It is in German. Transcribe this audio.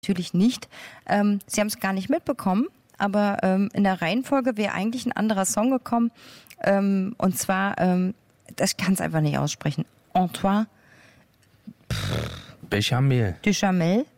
natürlich nicht. Sie haben es gar nicht mitbekommen, aber in der Reihenfolge wäre eigentlich ein anderer Song gekommen. Und zwar, ich kann es einfach nicht aussprechen. Antoine Bechamel. Duchamel.